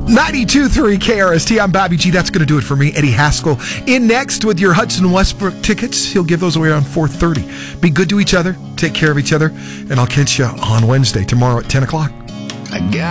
92.3 KRST. I'm Bobby G. That's going to do it for me. Eddie Haskell in next with your Hudson Westbrook tickets. He'll give those away around 4:30. Be good to each other. Take care of each other. And I'll catch you on Wednesday, tomorrow at 10 o'clock.